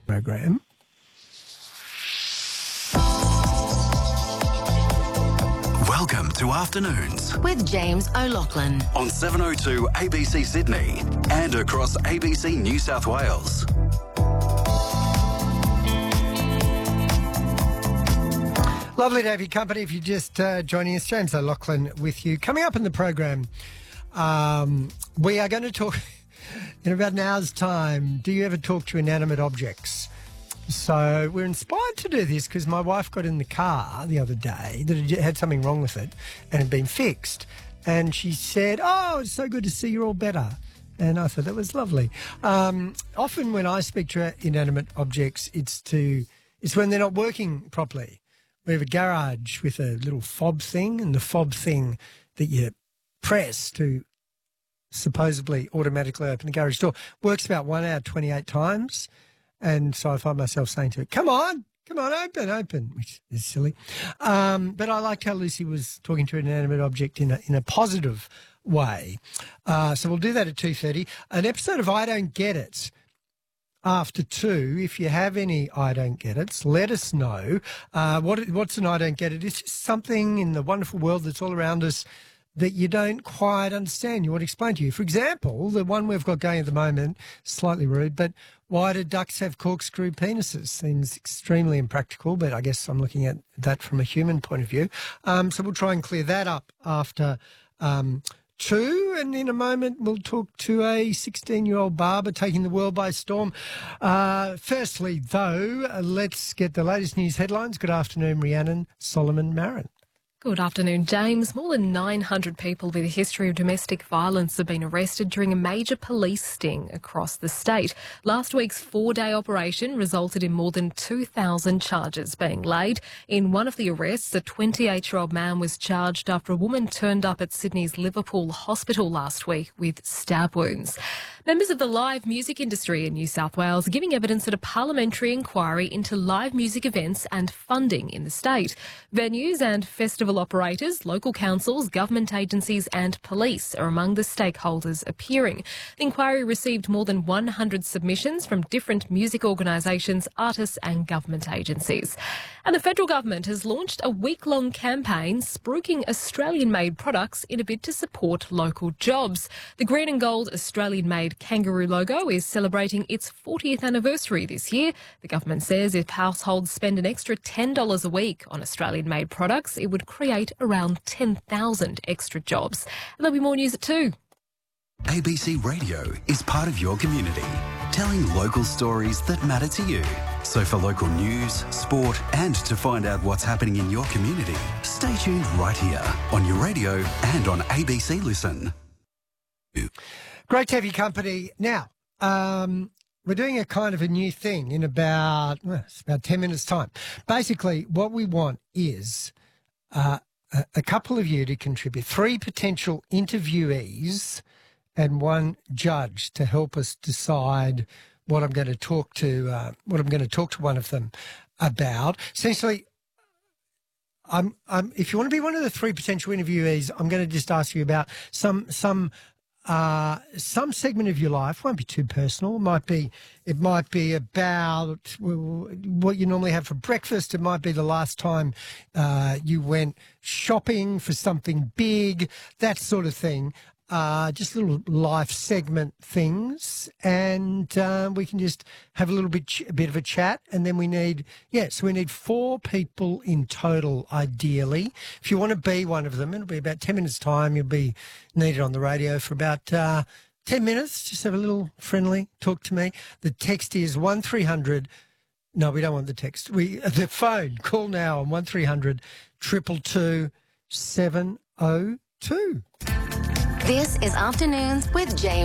program. Welcome to Afternoons with James O'Loughlin on 702 ABC Sydney and across ABC New South Wales. Lovely to have your company. If you're just joining us, James O'Loughlin with you. Coming up in the program, we are going to talk in about an hour's time. Do you ever talk to inanimate objects? So we're inspired to do this because my wife got in the car the other day that had something wrong with it and had been fixed. And she said, "Oh, it's so good to see you're all better." And I thought that was lovely. Often when I speak to inanimate objects, it's when they're not working properly. We have a garage with a little fob thing, and the fob thing that you press to supposedly automatically open the garage door works about 1 hour 28 times. And so I find myself saying to it, come on, open, which is silly. But I liked how Lucy was talking to an inanimate object in a positive way. So we'll do that at 2:30. An episode of I Don't Get It after 2. If you have any I Don't Get It's, let us know. What's an I Don't Get It? It's just something in the wonderful world that's all around us that you don't quite understand. You want to explain to you. For example, the one we've got going at the moment, slightly rude, but why do ducks have corkscrew penises? Seems extremely impractical, but I guess I'm looking at that from a human point of view. So we'll try and clear that up after 2, and in a moment we'll talk to a 16-year-old barber taking the world by storm. Firstly, though, let's get the latest news headlines. Good afternoon, Rhiannon Solomon-Marin. Good afternoon, James. More than 900 people with a history of domestic violence have been arrested during a major police sting across the state. Last week's 4-day operation resulted in more than 2,000 charges being laid. In one of the arrests, a 28-year-old man was charged after a woman turned up at Sydney's Liverpool Hospital last week with stab wounds. Members of the live music industry in New South Wales are giving evidence at a parliamentary inquiry into live music events and funding in the state. Venues and festival operators, local councils, government agencies and police are among the stakeholders appearing. The inquiry received more than 100 submissions from different music organisations, artists and government agencies. And the federal government has launched a week-long campaign spruiking Australian-made products in a bid to support local jobs. The green and gold Australian-made kangaroo logo is celebrating its 40th anniversary this year. The government says if households spend an extra $10 a week on Australian-made products, it would create around 10,000 extra jobs. And there'll be more news at 2. ABC Radio is part of your community, telling local stories that matter to you. So for local news, sport and to find out what's happening in your community, stay tuned right here on your radio and on ABC Listen. Great to have your company. Now, we're doing a kind of a new thing in about 10 minutes' time. Basically, what we want is a couple of you to contribute, 3 potential interviewees and 1 judge to help us decide what I'm going to talk to. One of them about. Essentially, if you want to be one of the 3 potential interviewees, I'm going to just ask you about some segment of your life. Won't be too personal. It might be about what you normally have for breakfast. It might be the last time you went shopping for something big, that sort of thing. Just little life segment things, and we can just have a bit of a chat, and then we need 4 people in total, ideally. If you want to be one of them, it'll be about 10 minutes' time. You'll be needed on the radio for about 10 minutes. Just have a little friendly talk to me. The text is 1300. No, we don't want the text. The phone. Call now on 1300 222 702. This is Afternoons with James